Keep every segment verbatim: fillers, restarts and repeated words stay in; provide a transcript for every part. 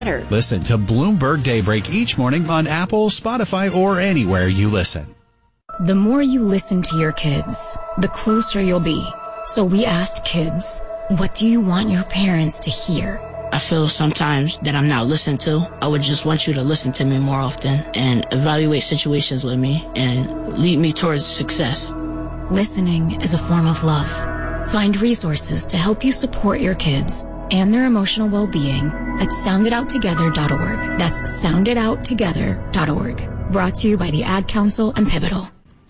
Listen to Bloomberg Daybreak each morning on Apple, Spotify, or anywhere you listen. The more you listen to your kids, the closer you'll be. So we asked kids, what do you want your parents to hear? I feel sometimes that I'm not listened to. I would just want you to listen to me more often and evaluate situations with me and lead me towards success. Listening is a form of love. Find resources to help you support your kids and their emotional well-being at sound it out together dot org. That's sound it out together dot org. Brought to you by the Ad Council and Pivotal.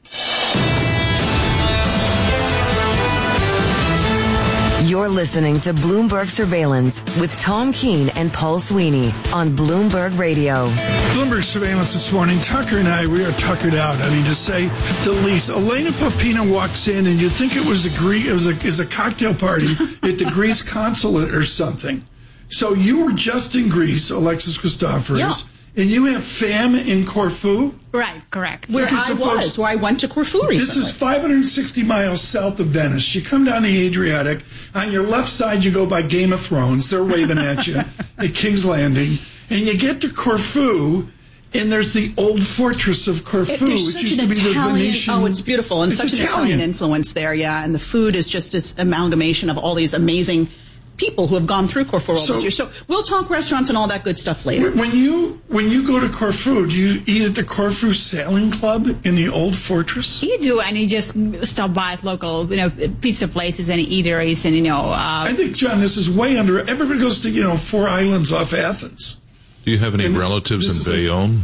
You're listening to Bloomberg Surveillance with Tom Keene and Paul Sweeney on Bloomberg Radio. Bloomberg Surveillance this morning. Tucker and I, we are tuckered out. I mean, to say the least. Elena Popina walks in, and you'd think it was a Greek, it was a, is a cocktail party at the Greece consulate or something. So you were just in Greece, Alexis Christoforous. Yeah. And you have fam in Corfu? Right, correct. Where I was, was, where I went to Corfu recently. This is five hundred sixty miles south of Venice. You come down the Adriatic. On your left side, you go by Game of Thrones. They're waving at you at King's Landing. And you get to Corfu, and there's the old fortress of Corfu, it, which such used an to be Italian, the Venetian. Oh, it's beautiful. And it's such Italian. an Italian influence there, yeah. And the food is just this amalgamation of all these amazing people who have gone through Corfu all So- these years. So we'll talk restaurants and all that good stuff later. When you when you go to Corfu, do you eat at the Corfu Sailing Club in the old fortress? You do, and you just stop by at local, you know, pizza places and eateries, and you know. Uh, I think, John, this is way under. Everybody goes to you know four islands off Athens. Do you have any And this- relatives this in is Bayonne?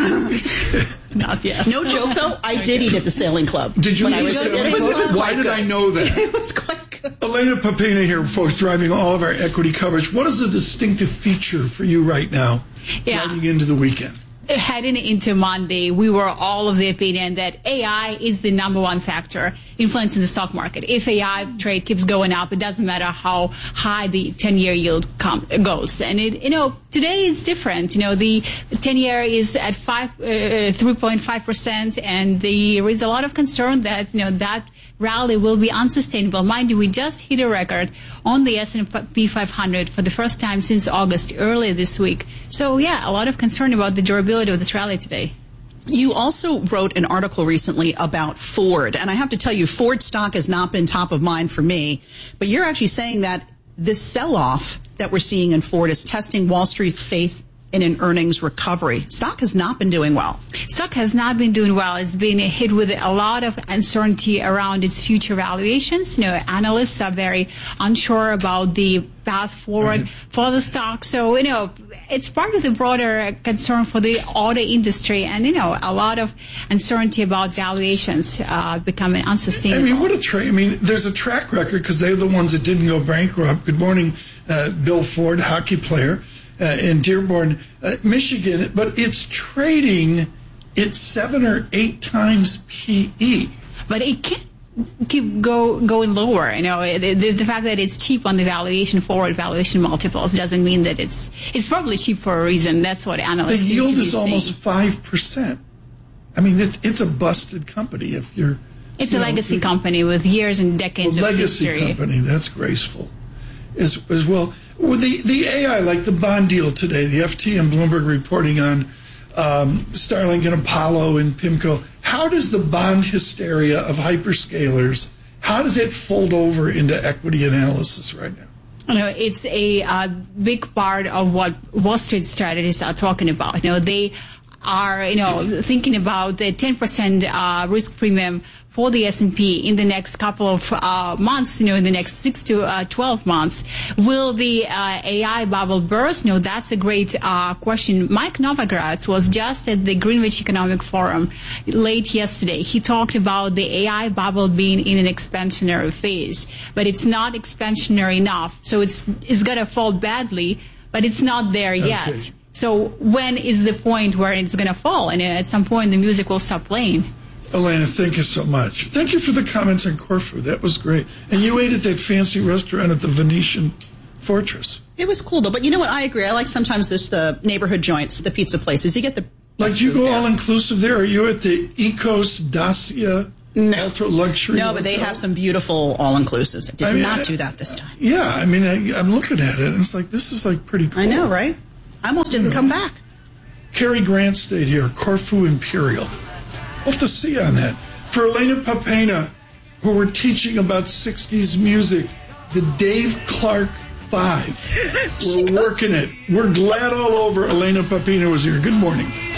Not yet. No joke, though. I did eat at the Sailing Club. Did you when eat I was at the there. Sailing It was, Club? it was Why quite did good. I know that? It was quite good. Elena Popina here, folks, driving all of our equity coverage. What is the distinctive feature for you right now, Yeah. riding into the weekend? Heading into Monday, we were all of the opinion that A I is the number one factor influencing the stock market. If A I trade keeps going up, it doesn't matter how high the ten-year yield com- goes. And it, you know, today is different. You know, the ten-year is at five, uh, three point five percent, and there is a lot of concern that you know that rally will be unsustainable. Mind you, we just hit a record on the S and P five hundred for the first time since August earlier this week. So yeah, a lot of concern about the durability of this rally today. You also wrote an article recently about Ford, and I have to tell you, Ford stock has not been top of mind for me, but you're actually saying that this sell-off that we're seeing in Ford is testing Wall Street's faith in an earnings recovery. Stock has not been doing well. Stock has not been doing well. It's been hit with a lot of uncertainty around its future valuations. You know, analysts are very unsure about the path forward right. for the stock. So, you know, it's part of the broader concern for the auto industry and, you know, a lot of uncertainty about valuations uh, becoming unsustainable. I mean, what a trade. I mean, there's a track record because they're the ones that didn't go bankrupt. Good morning, uh, Bill Ford, hockey player. Uh, in Dearborn, uh, Michigan, but it's trading at seven or eight times P E. But it can't keep go going lower. You know, it, it, the fact that it's cheap on the valuation forward valuation multiples doesn't mean that it's it's probably cheap for a reason. That's what analysts The seem yield to be is almost saying. five percent. I mean, it's, it's a busted company if you're. It's you a know, legacy company with years and decades a of legacy history. company. That's graceful, as as well. With the, the A I, like the bond deal today, the F T and Bloomberg reporting on um, Starlink and Apollo and PIMCO. How does the bond hysteria of hyperscalers, how does it fold over into equity analysis right now? You know, it's a uh, big part of what Wall Street strategists are talking about. You know, they are, you know, thinking about the ten percent uh, risk premium for the S and P in the next couple of uh, months, you know, in the next six to uh, twelve months. Will the uh, A I bubble burst? No, that's a great uh, question. Mike Novogratz was just at the Greenwich Economic Forum late yesterday. He talked about the A I bubble being in an expansionary phase, but it's not expansionary enough. So it's it's going to fall badly, but it's not there Okay. yet. So when is the point where it's going to fall? And at some point, the music will stop playing. Elena, thank you so much. Thank you for the comments on Corfu. That was great. And you ate at that fancy restaurant at the Venetian Fortress. It was cool, though. But you know what? I agree. I like sometimes this the neighborhood joints, the pizza places. You get the Like, you go all-inclusive there? Are you at the Ecos Dacia No. ultra luxury? No, but they hotel? have some beautiful all-inclusives. I did I mean, not I- do that this time. Yeah, I mean, I, I'm looking at it, and it's like, this is like pretty cool. I know, right? I almost didn't come back. Cary Grant stayed here, Corfu Imperial. We'll have to see on that. For Elena Papena, who were teaching about sixties music, the Dave Clark Five. We're working it. We're glad all over Elena Papena was here. Good morning.